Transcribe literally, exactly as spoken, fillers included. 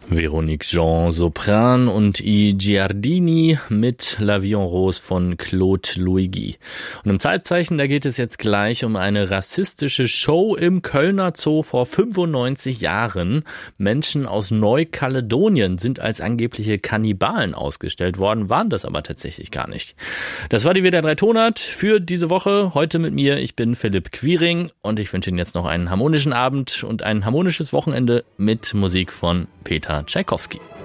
Véronique Jean, Sopran und I Giardini mit L'Avion Rose von Claude Luigi. Und im Zeitzeichen, da geht es jetzt gleich um eine rassistische Show im Kölner Zoo vor fünfundneunzig Jahren. Menschen aus Neukaledonien sind als angebliche Kannibalen ausgestellt worden, waren das aber tatsächlich gar nicht. Das war die W D R drei Tonart für diese Woche. Heute mit mir, ich bin Philipp Quiring und ich wünsche Ihnen jetzt noch einen harmonischen Abend und ein harmonisches Wochenende mit Musik von Peter Tschaikowski.